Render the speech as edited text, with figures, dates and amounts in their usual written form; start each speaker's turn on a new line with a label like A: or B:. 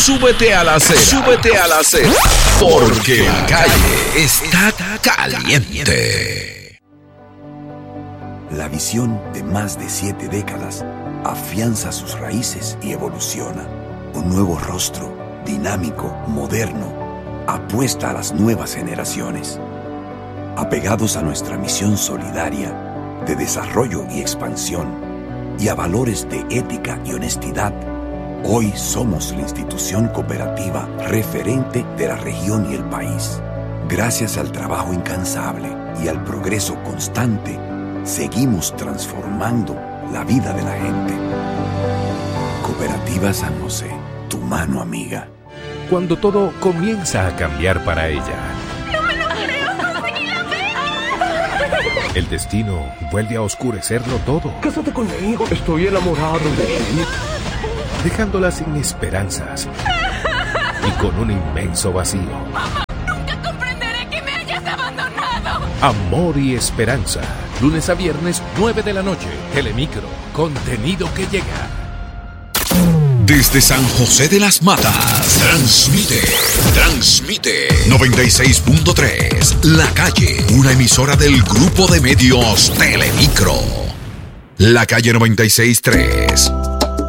A: Súbete a la acera. Súbete a la acera. Porque la calle está caliente.
B: La visión de más de 7 décadas afianza sus raíces y evoluciona. Un nuevo rostro, dinámico, moderno, apuesta a las nuevas generaciones. Apegados a nuestra misión solidaria de desarrollo y expansión y a valores de ética y honestidad, hoy somos la institución cooperativa referente de la región y el país. Gracias al trabajo incansable y al progreso constante, seguimos transformando la vida de la gente. Cooperativa San José, tu mano amiga.
C: Cuando todo comienza a cambiar para ella.
D: ¡No me lo creo! ¡Conseguí la beca!
C: El destino vuelve a oscurecerlo todo.
E: Cásate conmigo, estoy enamorado de ti.
C: Dejándola sin esperanzas y con un inmenso vacío.
D: ¡Mamá! ¡Nunca comprenderé que me hayas abandonado!
C: Amor y esperanza. Lunes a viernes, 9 de la noche. Telemicro. Contenido que llega.
A: Desde San José de las Matas, transmite 96.3, La Calle, una emisora del grupo de medios Telemicro. La Calle 96.3.